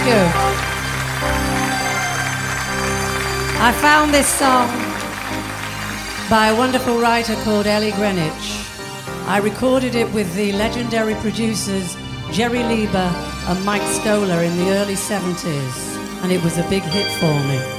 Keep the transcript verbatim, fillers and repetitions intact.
you. I found this song by a wonderful writer called Ellie Greenwich. I recorded it with the legendary producers Jerry Lieber and Mike Stoller in the early seventies, and it was a big hit for me.